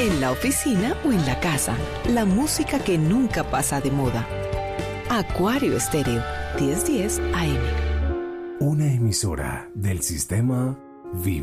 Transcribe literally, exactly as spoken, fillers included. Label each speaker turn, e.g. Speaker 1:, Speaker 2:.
Speaker 1: en la oficina o en la casa. La música que nunca pasa de moda. Acuario Estéreo, diez diez A M.
Speaker 2: Una emisora del sistema Vive.